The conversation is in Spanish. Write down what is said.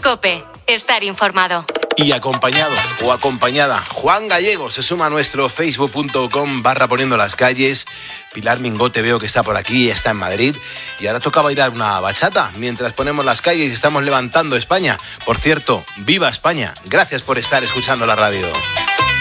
COPE. Estar informado. Y acompañado o acompañada, Juan Gallego se suma a nuestro facebook.com/poniendo las calles. Pilar Mingote veo que está por aquí, está en Madrid. Y ahora toca bailar una bachata mientras ponemos las calles y estamos levantando España. Por cierto, ¡viva España! Gracias por estar escuchando la radio.